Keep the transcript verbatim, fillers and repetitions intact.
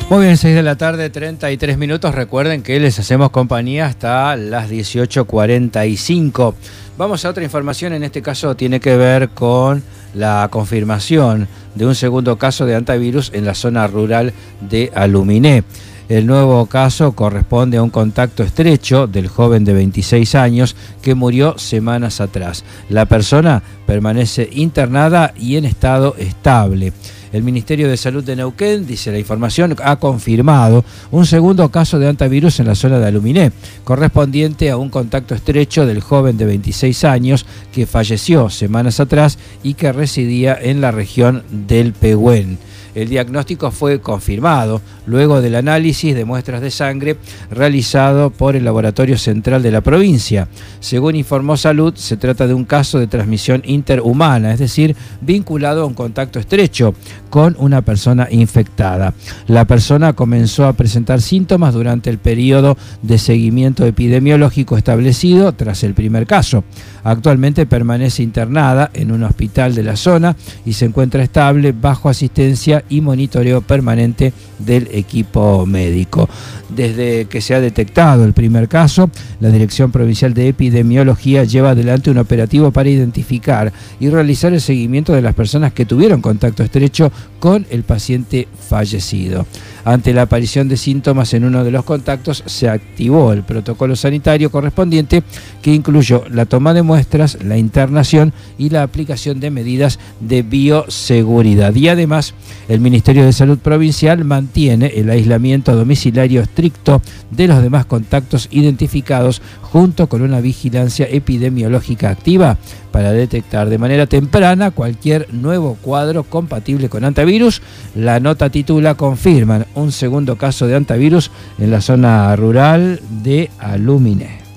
Muy bien, seis de la tarde, treinta y tres minutos. Recuerden que les hacemos compañía hasta las dieciocho cuarenta y cinco. Vamos a otra información, en este caso tiene que ver con la confirmación de un segundo caso de hantavirus en la zona rural de Aluminé. El nuevo caso corresponde a un contacto estrecho del joven de veintiséis años que murió semanas atrás. La persona permanece internada y en estado estable. El Ministerio de Salud de Neuquén, dice la información, ha confirmado un segundo caso de hantavirus en la zona de Aluminé, correspondiente a un contacto estrecho del joven de veintiséis años que falleció semanas atrás y que residía en la región del Pehuen. El diagnóstico fue confirmado luego del análisis de muestras de sangre realizado por el Laboratorio Central de la provincia. Según informó Salud, se trata de un caso de transmisión interhumana, es decir, vinculado a un contacto estrecho con una persona infectada. La persona comenzó a presentar síntomas durante el periodo de seguimiento epidemiológico establecido tras el primer caso. Actualmente permanece internada en un hospital de la zona y se encuentra estable bajo asistencia y monitoreo permanente del equipo médico. Desde que se ha detectado el primer caso, la Dirección Provincial de Epidemiología lleva adelante un operativo para identificar y realizar el seguimiento de las personas que tuvieron contacto estrecho con el paciente fallecido. Ante la aparición de síntomas en uno de los contactos, se activó el protocolo sanitario correspondiente que incluyó la toma de muestras, la internación y la aplicación de medidas de bioseguridad. Y además, el Ministerio de Salud Provincial mantiene el aislamiento domiciliario estricto de los demás contactos identificados junto con una vigilancia epidemiológica activa para detectar de manera temprana cualquier nuevo cuadro compatible con hantavirus. La nota titula: confirman un segundo caso de hantavirus en la zona rural de Aluminé.